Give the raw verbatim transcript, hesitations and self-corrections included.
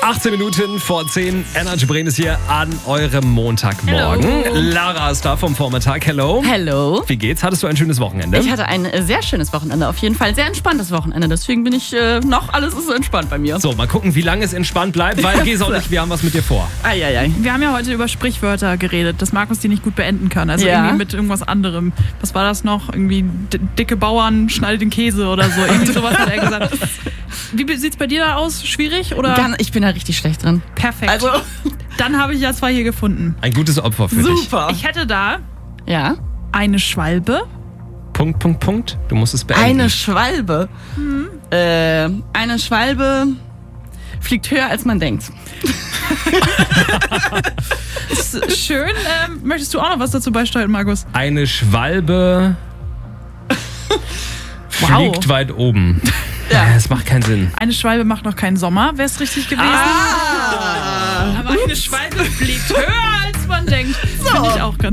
achtzehn Minuten vor zehn. Energy Brain ist hier an eurem Montagmorgen. Hello. Lara ist da vom Vormittag. Hello. Hello. Wie geht's? Hattest du ein schönes Wochenende? Ich hatte ein sehr schönes Wochenende, auf jeden Fall. Sehr entspanntes Wochenende. Deswegen bin ich äh, noch, alles ist so entspannt bei mir. So, mal gucken, wie lange es entspannt bleibt, weil Gesa und ich, wir haben was mit dir vor. Eieiei. Wir haben ja heute über Sprichwörter geredet, dass Markus die nicht gut beenden kann. Also Ja. irgendwie mit irgendwas anderem. Was war das noch? Irgendwie d- dicke Bauern schneidet den Käse oder so. Irgendwie sowas hat er gesagt. Wie sieht's bei dir da aus? Schwierig? Oder? Gan- Ich bin da richtig schlecht drin. Perfekt. Also, Dann habe ich ja zwei hier gefunden. Ein gutes Opfer für dich. super. Ich hätte da Ja. eine Schwalbe. Punkt, Punkt, Punkt. Du musst es beenden. Eine Schwalbe. Mhm. Äh, eine Schwalbe fliegt höher, als man denkt. Ist schön. Ähm, möchtest du auch noch was dazu beisteuern, Markus? Eine Schwalbe fliegt weit oben. Ja. Das macht keinen Sinn. Eine Schwalbe macht noch keinen Sommer, wäre es richtig gewesen. Ah. Aber eine Schwalbe fliegt höher, als man denkt. Finde ich auch ganz